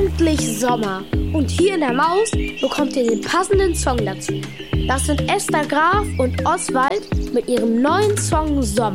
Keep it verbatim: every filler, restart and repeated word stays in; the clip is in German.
endlich Sommer. Und hier in der Maus bekommt ihr den passenden Song dazu. Das sind Esther Graf und Oswald mit ihrem neuen Song Sommer.